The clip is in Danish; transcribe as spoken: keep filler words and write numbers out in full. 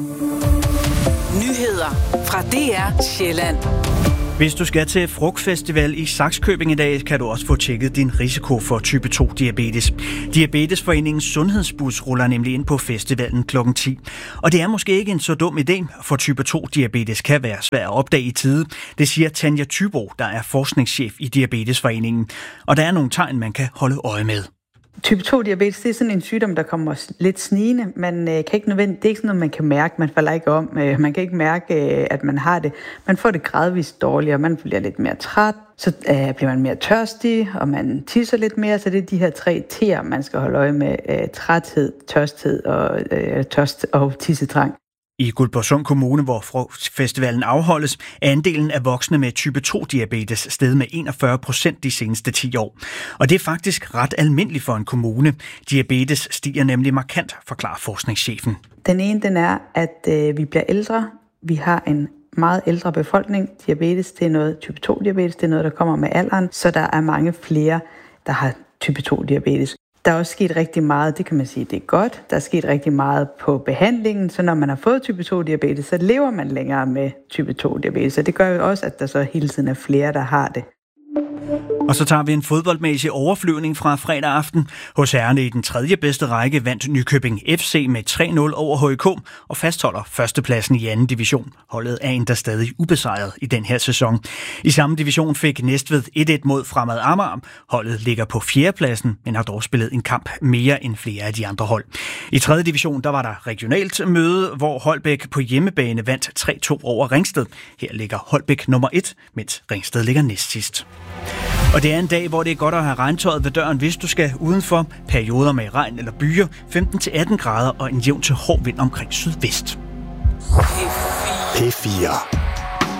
Nyheder fra D R Sjælland. Hvis du skal til Frugtfestival i Sakskøbing i dag, kan du også få tjekket din risiko for type to diabetes. Diabetesforeningens sundhedsbus ruller nemlig ind på festivalen klokken ti. Og det er måske ikke en så dum idé, for type to diabetes kan være svært at opdage i tide. Det siger Tanja Thybo, der er forskningschef i Diabetesforeningen. Og der er nogle tegn, man kan holde øje med. Type to diabetes, det er sådan en sygdom, der kommer lidt snigende. Man øh, kan ikke nødvendigt, det er ikke sådan noget, man kan mærke. Man falder ikke om. Øh, man kan ikke mærke, øh, at man har det. Man får det gradvist dårligere. Man bliver lidt mere træt. Så øh, bliver man mere tørstig, og man tisser lidt mere. Så det er de her tre T'er, man skal holde øje med. Øh, træthed, tørsthed og, øh, tørst og tissetrang. I Guldborgsund Kommune, hvor festivalen afholdes, er andelen af voksne med type to diabetes steget med enogfyrre procent de seneste ti år. Og det er faktisk ret almindeligt for en kommune. Diabetes stiger nemlig markant, forklarer forskningschefen. Den ene, den er, at øh, vi bliver ældre. Vi har en meget ældre befolkning. Diabetes, det er noget, type to diabetes, det er noget, der kommer med alderen. Så der er mange flere, der har type to diabetes. Der er også sket rigtig meget, det kan man sige, det er godt. Der er sket rigtig meget på behandlingen, så når man har fået type to diabetes, så lever man længere med type to diabetes. Og det gør jo også, at der så hele tiden er flere, der har det. Og så tager vi en fodboldmæssig overflyvning fra fredag aften. Hos herrerne i den tredje bedste række vandt Nykøbing F C med tre nul over H I K og fastholder førstepladsen i anden division. Holdet er endda stadig ubesejret i den her sæson. I samme division fik Næstved et et mod Fremad Amager. Holdet ligger på fjerdepladsen, men har dog spillet en kamp mere end flere af de andre hold. I tredje division der var der regionalt møde, hvor Holbæk på hjemmebane vandt tre to over Ringsted. Her ligger Holbæk nummer et, mens Ringsted ligger næst sidst. Og det er en dag, hvor det er godt at have regntøjet ved døren, hvis du skal udenfor. Perioder med regn eller byer, femten til atten grader og en jævn til hård vind omkring sydvest. P fire.